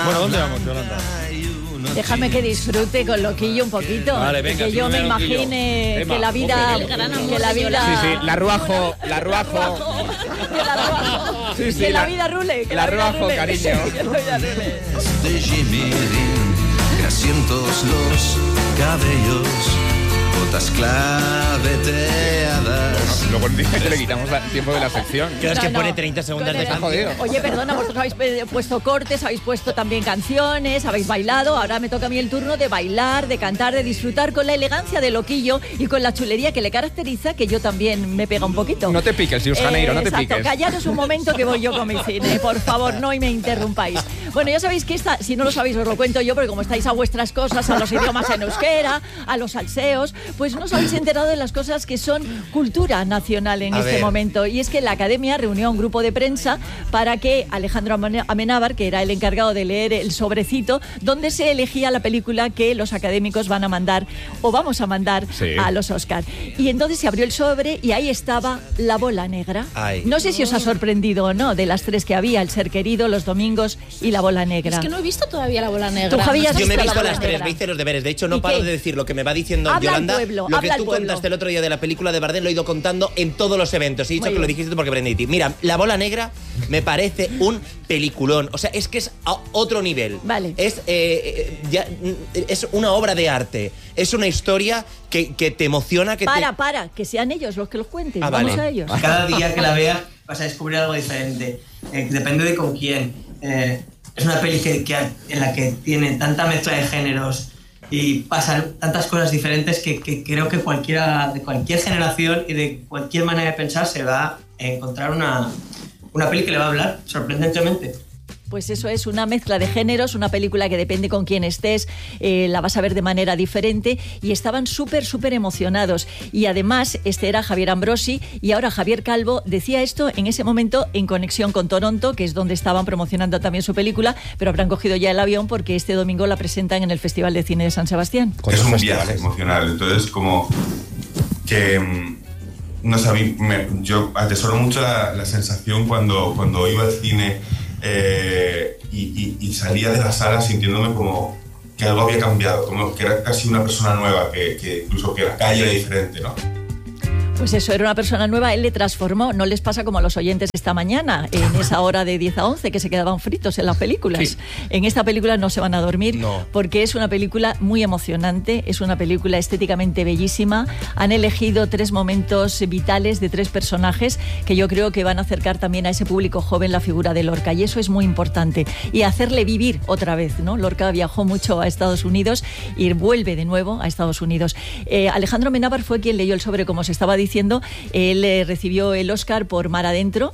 Bueno, ¿dónde vamos, Yolanda? Déjame que disfrute con Loquillo un poquito. Vale, venga, que yo me Loquillo. imagine Emma, que la vida... Que la vida... Sí, la ruajo. Que la ruajo. Sí, que la vida rule. Que la vida ruajo, rule. cariño. Que la vida rule. De Jimirín, que asientos los cabellos, botas claveteadas. Luego dice que le quitamos el tiempo de la sección. Creo que pone 30 segundos de Está canción. jodido. Oye, perdona, vosotros habéis puesto cortes, habéis puesto también canciones, habéis bailado. Ahora me toca a mí el turno de bailar, de cantar, de disfrutar con la elegancia de Loquillo y con la chulería que le caracteriza, que yo también me pega un poquito. No te piques, Yus Janeiro, no te exacto, piques. callaros un momento que voy yo con mi cine, por favor, no y me interrumpáis. Bueno, ya sabéis que si no lo sabéis os lo cuento yo, porque como estáis a vuestras cosas, a los idiomas en euskera, a los salseos, pues no os habéis enterado de las cosas que son cultura nacional en este momento. Y es que la Academia reunió a un grupo de prensa para que Alejandro Amenábar, que era el encargado de leer el sobrecito, donde se elegía la película que los académicos van a mandar o vamos a mandar a los Oscar. Y entonces se abrió el sobre y ahí estaba La Bola Negra. Ay. No sé si os ha sorprendido o no, de las tres que había, El Ser Querido, Los Domingos y La Bola Negra. Es que no he visto todavía La Bola Negra. ¿Tú, Javier, has Yo me he visto visto La las Bola tres, Negra? me hice los deberes. De hecho, ¿Y no paro qué? de decir lo que me va diciendo Habla al Yolanda. pueblo, Lo habla que tú al pueblo. contaste el otro día de la película de Bardem lo he ido contando en todos los eventos. He dicho Muy que lo bien. dijiste porque aprendí de ti. Mira, La Bola Negra me parece un peliculón. O sea, es que es a otro nivel. Vale. Es una obra de arte. Es una historia que te emociona. Para, que sean ellos los que los cuenten. Ah, Vamos vale. a ellos. Cada día que la veas vas a descubrir algo diferente. Depende de con quién. Es una peli en la que tiene tanta mezcla de géneros y pasan tantas cosas diferentes que creo que cualquiera de cualquier generación y de cualquier manera de pensar se va a encontrar una peli que le va a hablar sorprendentemente. Pues eso es una mezcla de géneros, una película que depende con quién estés, la vas a ver de manera diferente y estaban súper emocionados. Y además, este era Javier Ambrosi y ahora Javier Calvo decía esto en ese momento en conexión con Toronto, que es donde estaban promocionando también su película, pero habrán cogido ya el avión porque este domingo la presentan en el Festival de Cine de San Sebastián. Es un viaje emocional, entonces como que... No sé, yo atesoro mucho la sensación cuando iba al cine y salía de la sala sintiéndome como que algo había cambiado, como que era casi una persona nueva, que incluso que la calle era diferente, ¿no? Pues eso, era una persona nueva, él le transformó. No les pasa como a los oyentes esta mañana, en esa hora de 10 a 11, que se quedaban fritos en las películas. Sí. En esta película no se van a dormir, porque es una película muy emocionante, es una película estéticamente bellísima. Han elegido 3 momentos vitales de 3 personajes que yo creo que van a acercar también a ese público joven la figura de Lorca, y eso es muy importante. Y hacerle vivir otra vez, ¿no? Lorca viajó mucho a Estados Unidos y vuelve de nuevo a Estados Unidos. Alejandro Amenábar fue quien leyó el sobre, como se estaba diciendo. Él recibió el Oscar por Mar Adentro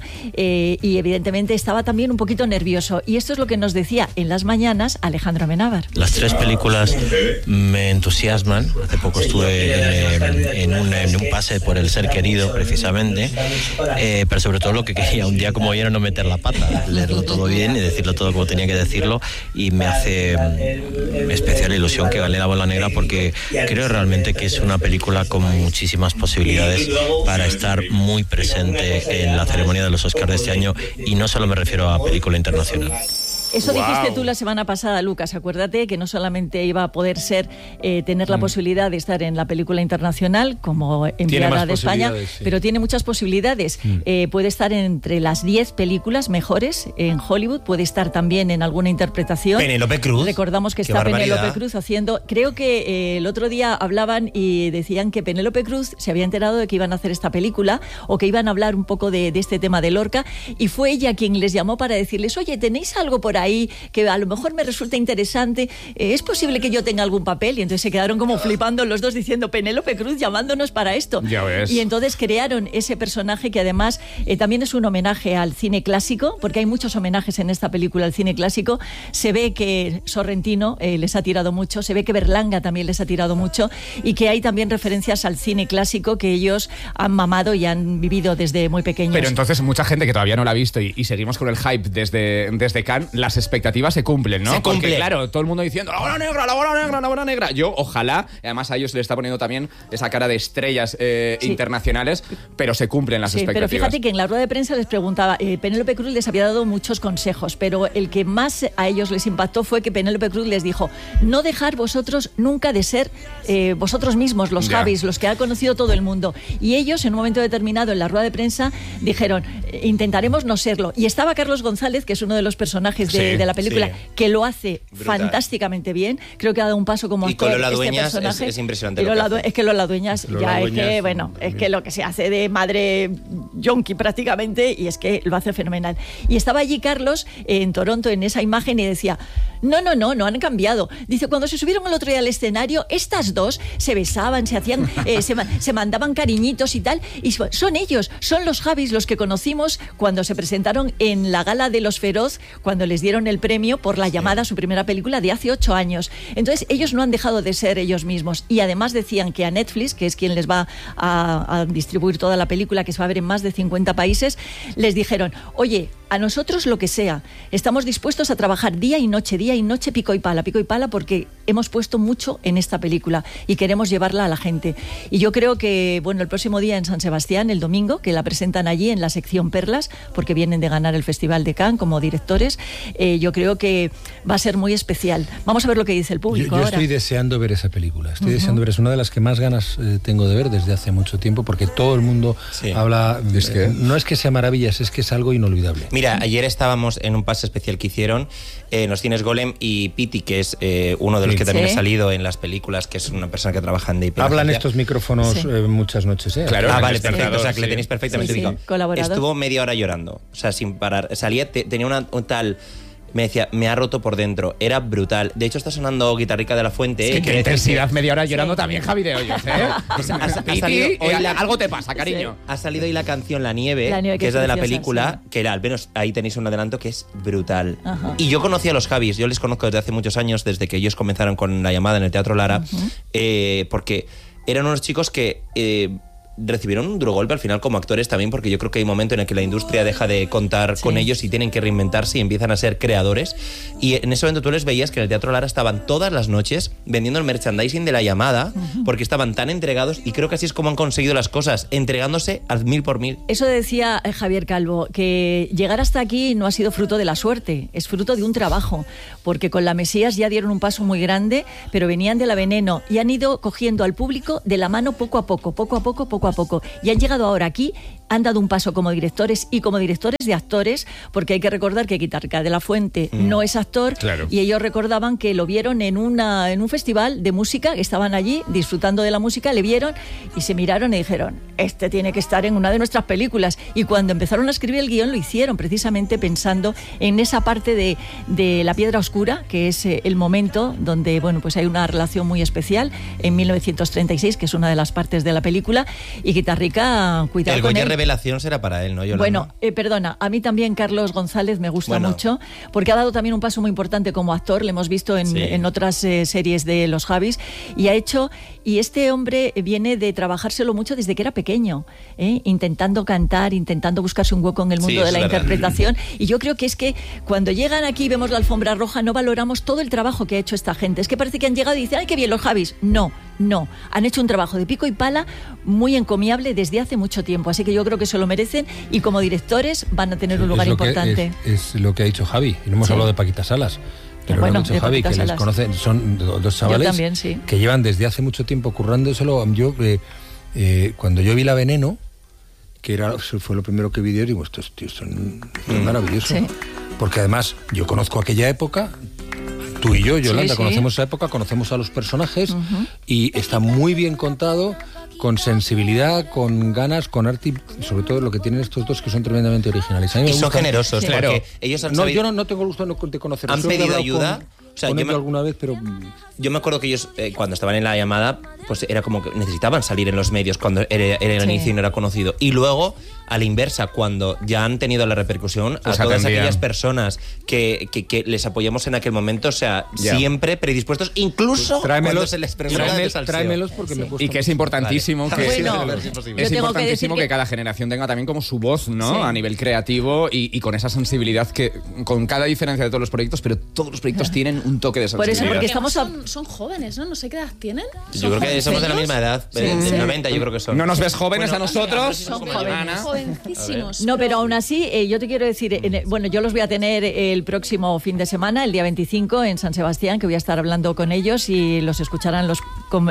y evidentemente estaba también un poquito nervioso. Y esto es lo que nos decía en las mañanas Alejandro Amenábar. Las 3 películas me entusiasman. Hace poco estuve en un pase por El Ser Querido, precisamente, pero sobre todo lo que quería un día como hoy era no meter la pata, leerlo todo bien y decirlo todo como tenía que decirlo, y me hace especial ilusión que gane La Bola Negra, porque creo realmente que es una película con muchísimas posibilidades para estar muy presente en la ceremonia de los Oscars de este año, y no solo me refiero a película internacional. Eso dijiste tú la semana pasada, Lucas. Acuérdate que no solamente iba a poder ser tener la posibilidad de estar en la película internacional como enviada de España, pero tiene muchas posibilidades. Puede estar entre las 10 películas mejores en Hollywood, puede estar también en alguna interpretación. Penélope Cruz. Recordamos que está Penélope Cruz haciendo... Creo que el otro día hablaban y decían que Penélope Cruz se había enterado de que iban a hacer esta película o que iban a hablar un poco de este tema de Lorca, y fue ella quien les llamó para decirles: oye, ¿tenéis algo por ahí que a lo mejor me resulta interesante? ¿Es posible que yo tenga algún papel? Y entonces se quedaron como flipando los dos diciendo: Penélope Cruz llamándonos para esto. Ya ves. Y entonces crearon ese personaje que además también es un homenaje al cine clásico, porque hay muchos homenajes en esta película al cine clásico. Se ve que Sorrentino les ha tirado mucho, se ve que Berlanga también les ha tirado mucho, y que hay también referencias al cine clásico que ellos han mamado y han vivido desde muy pequeños. Pero entonces mucha gente que todavía no la ha visto y seguimos con el hype desde Cannes, las expectativas se cumplen, ¿no? Se cumple. Porque, claro, todo el mundo diciendo la bola negra, la bola negra, la bola negra. Yo, ojalá, además a ellos se les está poniendo también esa cara de estrellas internacionales, pero se cumplen las expectativas. Pero fíjate que en la rueda de prensa les preguntaba, Penélope Cruz les había dado muchos consejos, pero el que más a ellos les impactó fue que Penélope Cruz les dijo, no dejar vosotros nunca de ser vosotros mismos, los Javis, los que ha conocido todo el mundo. Y ellos, en un momento determinado, en la rueda de prensa, dijeron, intentaremos no serlo. Y estaba Carlos González, que es uno de los personajes de la película, que lo hace fantásticamente bien. Creo que ha dado un paso como actor. Y con Lola este Dueñas personaje. es impresionante. Es que Lola Dueñas es que lo que se hace de madre yonki prácticamente, y es que lo hace fenomenal. Y estaba allí Carlos en Toronto en esa imagen y decía, no han cambiado. Dice, cuando se subieron el otro día al escenario, estas dos se besaban, se hacían, se mandaban cariñitos y tal, y son ellos, son los Javis los que conocimos cuando se presentaron en la gala de Los Feroz, cuando les dieron el premio por La Llamada, su primera película de hace 8 años. Entonces ellos no han dejado de ser ellos mismos, y además decían que a Netflix, que es quien les va a distribuir toda la película, que se va a ver en más de 50 países, les dijeron, oye, a nosotros lo que sea, estamos dispuestos a trabajar día y noche, pico y pala, porque hemos puesto mucho en esta película y queremos llevarla a la gente. Y yo creo que, bueno, el próximo día en San Sebastián, el domingo, que la presentan allí en la sección Perlas, porque vienen de ganar el Festival de Cannes como directores, yo creo que va a ser muy especial. Vamos a ver lo que dice el público yo ahora. Estoy deseando ver esa película, deseando ver, es una de las que más ganas tengo de ver desde hace mucho tiempo, porque todo el mundo habla, no es que sea maravillas, es que es algo inolvidable. Mira, ayer estábamos en un pase especial que hicieron en los cines Golem, y Piti, que es uno de los que también ha salido en las películas, que es una persona que trabaja en DIP. Hablan estos micrófonos muchas noches, ¿eh? Claro, vale, perfecto, o sea, que le tenéis perfectamente ubicado. Colaborador. Estuvo media hora llorando, o sea, sin parar. Salía, tenía un tal... Me decía, me ha roto por dentro. Era brutal. De hecho, está sonando Guitarrica de la Fuente. Sí, qué intensidad, media hora llorando también, Javi de Hoyos, ¿eh? Ha salido hoy algo te pasa, cariño. Ha salido hoy la canción La Nieve, que es la de la película, que era, al menos ahí tenéis un adelanto que es brutal. Y yo conocí a los Javis, yo les conozco desde hace muchos años, desde que ellos comenzaron con La Llamada en el Teatro Lara, porque eran unos chicos que... recibieron un duro golpe al final como actores también, porque yo creo que hay un momento en el que la industria deja de contar con ellos y tienen que reinventarse y empiezan a ser creadores, y en ese momento tú les veías que en el Teatro Lara estaban todas las noches vendiendo el merchandising de La Llamada, porque estaban tan entregados, y creo que así es como han conseguido las cosas, entregándose al 1000%. Eso decía Javier Calvo, que llegar hasta aquí no ha sido fruto de la suerte, es fruto de un trabajo, porque con La Mesías ya dieron un paso muy grande, pero venían de La Veneno y han ido cogiendo al público de la mano poco a poco, y han llegado ahora aquí, han dado un paso como directores y como directores de actores, porque hay que recordar que Guitarrica de la Fuente no es actor, y ellos recordaban que lo vieron en un festival de música, que estaban allí disfrutando de la música, le vieron y se miraron y dijeron, este tiene que estar en una de nuestras películas, y cuando empezaron a escribir el guión lo hicieron precisamente pensando en esa parte de La Piedra Oscura, que es el momento donde, bueno, pues hay una relación muy especial en 1936, que es una de las partes de la película, y Guitarrica, cuidado con él. El Revelación será para él, ¿no, Yolanda? Bueno, perdona, a mí también Carlos González me gusta mucho, porque ha dado también un paso muy importante como actor, le hemos visto en otras series de los Javis, y este hombre viene de trabajárselo mucho desde que era pequeño, intentando cantar, intentando buscarse un hueco en el mundo de la interpretación, y yo creo que es que cuando llegan aquí y vemos la alfombra roja no valoramos todo el trabajo que ha hecho esta gente, es que parece que han llegado y dicen, ¡ay, qué bien los Javis! No, han hecho un trabajo de pico y pala muy encomiable desde hace mucho tiempo, así que yo creo que se lo merecen, y como directores van a tener un lugar importante. Es lo que ha dicho Javi, y no hemos hablado de Paquita Salas, pero lo ha dicho Javi, que les conocen, son dos chavales también, que llevan desde hace mucho tiempo currándoselo. Yo cuando yo vi La Veneno, que fue lo primero que vi, digo, estos tíos son maravillosos, porque además yo conozco aquella época. Tú y yo, Yolanda, conocemos esa época, conocemos a los personajes, y está muy bien contado, con sensibilidad, con ganas, con arte, y sobre todo lo que tienen estos dos, que son tremendamente originales. A mí me son generosos, claro. Ellos han sabido... Yo no tengo el gusto de conocerlos. Han pedido ayuda. O sea, yo alguna vez, pero... Yo me acuerdo que ellos, cuando estaban en La Llamada, pues era como que necesitaban salir en los medios cuando era el inicio y no era conocido. Y luego a la inversa, cuando ya han tenido la repercusión, Pues a todas atendían. aquellas personas que les apoyamos en aquel momento, o sea, siempre predispuestos, incluso cuando se les pregunta de salseo. Tráemelos porque me gusta. Y que es importantísimo Vale. que Bueno, es yo tengo que importantísimo decir que cada generación tenga también como su voz, ¿no? Sí. A nivel creativo y con esa sensibilidad que con cada diferencia de todos los proyectos, pero todos los proyectos tienen un toque de Por eso, sensibilidad. porque Además estamos son jóvenes, ¿no? No sé qué edad tienen. Yo creo que somos de la misma edad, del 90 yo creo que son. ¿No nos ves jóvenes a nosotros? Son Como jóvenes. Ivana. Jovencísimos. No, pero aún así, yo te quiero decir, bueno, yo los voy a tener el próximo fin de semana, el día 25, en San Sebastián, que voy a estar hablando con ellos y los escucharán los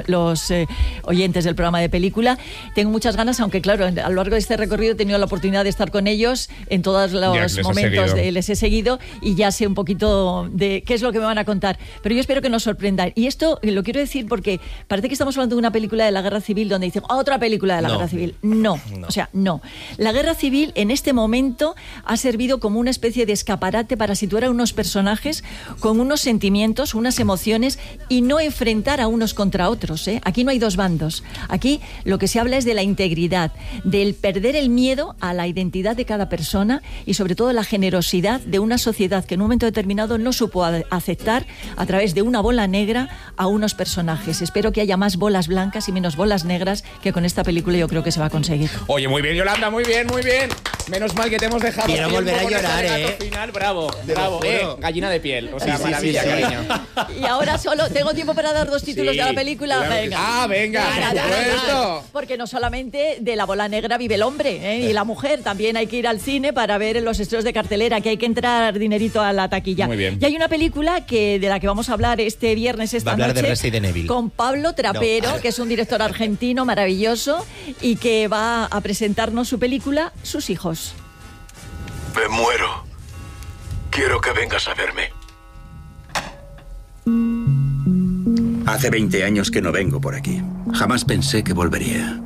oyentes del programa de película. Tengo muchas ganas, aunque claro, a lo largo de este recorrido he tenido la oportunidad de estar con ellos en todos los momentos, les he seguido y ya sé un poquito de qué es lo que me van a contar. Pero yo espero que nos sorprendan. Y esto lo quiero decir porque parece que estamos hablando de una película de la Guerra Civil donde dicen, otra película de la Guerra Civil. No, o sea, no. La Guerra Civil en este momento ha servido como una especie de escaparate para situar a unos personajes con unos sentimientos, unas emociones y no enfrentar a unos contra otros, ¿eh? Aquí no hay dos bandos. Aquí lo que se habla es de la integridad, del perder el miedo a la identidad de cada persona y sobre todo la generosidad de una sociedad que en un momento determinado no supo aceptar a través de una bola negra a unos personajes. Espero que haya más bolas blancas y menos bolas negras, que con esta película yo creo que se va a conseguir. Oye, muy bien, Yolanda, muy bien, muy bien. Menos mal que te hemos dejado. Quiero tiempo volver a con ese llorar, relato final. Bravo, bravo. Gallina de piel. O sea, maravilla, cariño. Y ahora solo tengo tiempo para dar dos títulos de la película. Claro Venga. Ah, venga, por supuesto. Porque no solamente de la bola negra vive el hombre, ¿eh? Y la mujer. También hay que ir al cine para ver los estrenos de cartelera, que hay que entrar dinerito a la taquilla. Muy bien. Y hay una película de la que vamos a hablar este viernes, esta Va a hablar noche, de Resident Evil. con Pablo Trapero, No. que es un director argentino maravilloso y que va a presentarnos su película Sus hijos. Me muero. Quiero que vengas a verme. Hace 20 años que no vengo por aquí. Jamás pensé que volvería.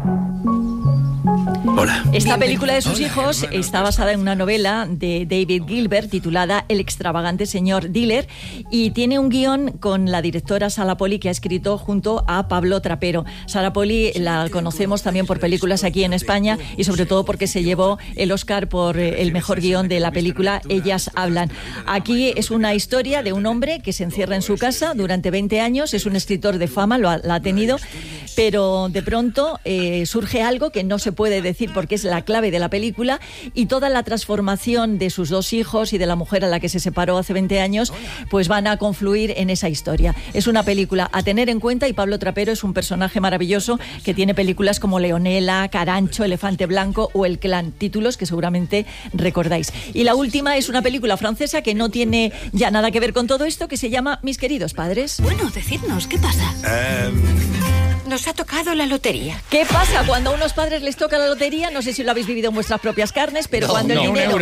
Hola. Esta película de Sus hijos está basada en una novela de David Gilbert titulada El extravagante señor Diller y tiene un guión con la directora Sara Poli, que ha escrito junto a Pablo Trapero. Sara Poli la conocemos también por películas aquí en España y sobre todo porque se llevó el Oscar por el mejor guión de la película Ellas hablan. Aquí es una historia de un hombre que se encierra en su casa durante 20 años, es un escritor de fama, la ha tenido, pero de pronto surge algo que no se puede decir porque es la clave de la película y toda la transformación de sus dos hijos y de la mujer a la que se separó hace 20 años pues van a confluir en esa historia. Es una película a tener en cuenta y Pablo Trapero es un personaje maravilloso que tiene películas como Leonela, Carancho, Elefante Blanco o El Clan, títulos que seguramente recordáis. Y la última es una película francesa que no tiene ya nada que ver con todo esto, que se llama Mis queridos padres. Bueno, decidnos, ¿qué pasa? Nos ha tocado la lotería. ¿Qué pasa cuando a unos padres les toca la lotería? No sé si lo habéis vivido en vuestras propias carnes, pero cuando el dinero